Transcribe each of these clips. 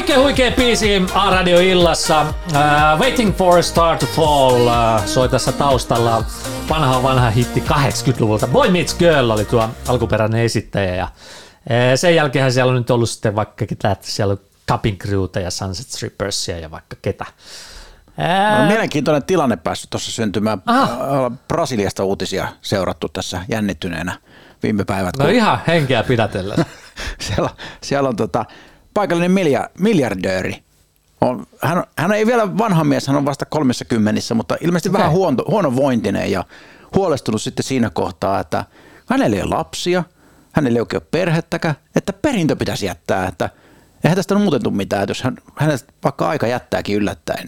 Oikein huikea biisi A-Radio illassa. Waiting for a Star to Fall soi tässä taustalla. Vanha hitti 80-luvulta. Boy Meets Girl oli tuo alkuperäinen esittäjä. Ja sen jälkeen siellä on nyt ollut sitten vaikka ketä, siellä on Cabin Crewta ja Sunset Strippersia ja vaikka ketä. On mielenkiintoinen tilanne päässyt tuossa syntymään. Brasiliasta uutisia seurattu tässä jännittyneenä viime päivät. No ihan henkeä pidätellen. siellä on paikallinen miljardööri. Hän ei vielä vanha mies, hän on vasta 30, mutta ilmeisesti vähän huonovointinen ja huolestunut sitten siinä kohtaa, että hänellä ei ole lapsia, hänellä ei oikein ole perhettäkään, että perintö pitäisi jättää, että eihän tästä ole muuten tule mitään, että jos hänestä vaikka aika jättääkin yllättäen,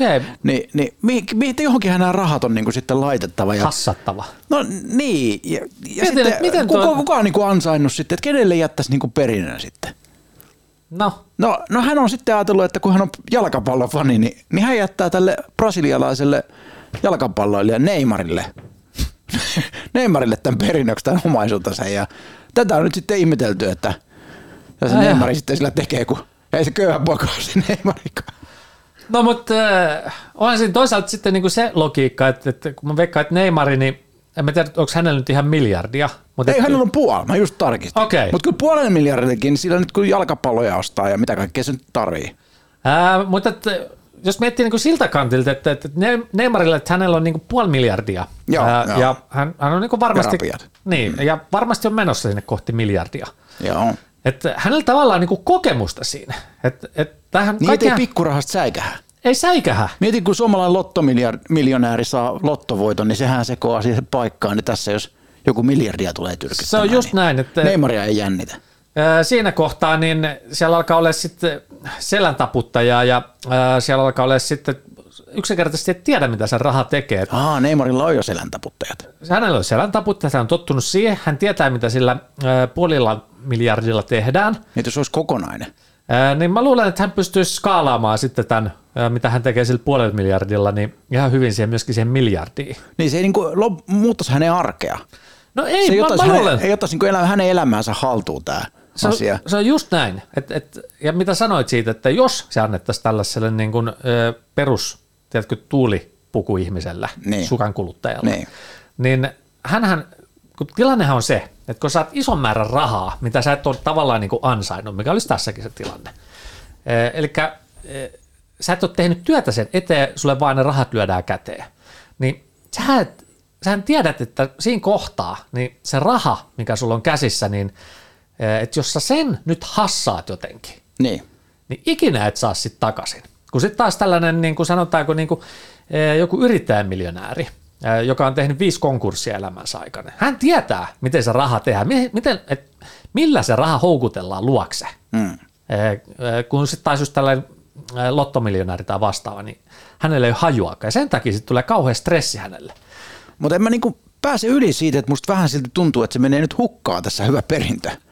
niin johonkin nämä rahat on niin kuin sitten laitettava. Ja, hassattava. No niin, ja sitten kuka on niin kuin ansainnut sitten, että kenelle jättäisi niin kuin perinnön sitten? No hän on sitten ajatellut, että kun hän on jalkapallofani, niin hän jättää tälle brasilialaiselle jalkapalloilijalle Neymarille tämän perinnöksi, tämän omaisuutensa. Ja tätä on nyt sitten ihmetelty, että ja se Neymar sitten sillä tekee, kun ei se köyhä poika ole se Neymarikaan. No mutta onhan siinä toisaalta sitten niinku se logiikka, että kun mä veikkaan, että Neymari, niin en mä tiedä, onko hänellä nyt ihan miljardia. Mutta ei, hänellä on puoli, mä just tarkistin. Okay. Mutta kyllä 0,5 miljardikin, niin sillä nyt kun jalkapalloja ostaa ja mitä kaikkea se nyt tarvii. Mutta jos miettii niin kuin siltä kantilta, että Neymarille, että hänellä on niin kuin 0,5 miljardia. Joo. Ja hän on niin kuin varmasti, ja varmasti on menossa sinne kohti miljardia. Joo. Että hänellä tavallaan niin kuin kokemusta siinä. Niin ei pikkurahasta säikähä. Ei säikähä. Mietin, kun suomalainen lottomiljonääri saa lottovoiton, niin sehän sekoaa siihen paikkaan, niin tässä jos joku miljardia tulee tyrkyttämään. Se on just niin näin. Että Neymaria ei jännitä. Siinä kohtaa niin siellä alkaa olla sitten selän-taputtajaa ja siellä alkaa olla sitten yksinkertaisesti et tiedä, mitä se raha tekee. Neymarilla on jo selän-taputtajat. Hänellä on selän-taputtajat, hän on tottunut siihen, hän tietää, mitä sillä 0,5 miljardilla tehdään. Niin jos olisi kokonainen. Niin mä luulen, että hän pystyisi skaalaamaan sitten tämän, mitä hän tekee sillä 0,5 miljardilla, niin ihan hyvin myöskin siihen miljardiin. Niin se ei muuttaisi hänen arkea. No ei, mä luulen. Ei ottaisi hänen elämäänsä haltuun tämä asia. Se on just näin. Ja mitä sanoit siitä, että jos se annettaisiin tällaiselle niin kuin, tuulipukuihmisellä, sukan kuluttajalle, niin hänhän, kun tilannehan on se, että kun saat ison määrän rahaa, mitä sä et ole tavallaan niin kuin ansainnut, mikä olisi tässäkin se tilanne. Eli sä et ole tehnyt työtä sen eteen, sulle vaan ne rahat lyödään käteen. Niin sähän tiedät, että siinä kohtaa niin se raha, mikä sulla on käsissä, niin että jos sä sen nyt hassaat jotenkin, niin ikinä et saa sit takaisin. Kun sitten taas tällainen, niin kuin sanotaanko, niin kuin, joku yrittäjämiljonääri, joka on tehnyt 5 konkurssia elämänsä aikana. Hän tietää, miten se raha tehdään, millä se raha houkutellaan luokse. Kun sitten taas just tällainen lottomiljonääri tai vastaava, niin hänellä ei ole hajuakaan. Ja sen takia sitten tulee kauhean stressi hänelle. Mutta en mä niinku pääse yli siitä, että musta vähän silti tuntuu, että se menee nyt hukkaan tässä hyvä perintö.